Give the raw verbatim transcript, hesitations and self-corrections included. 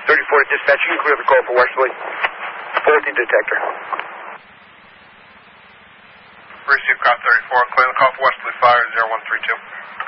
thirty-four to dispatch, you can clear the call for Westerly. Faulty detector. Receive call thirty-four, clear the call for Westerly, fire zero one three two.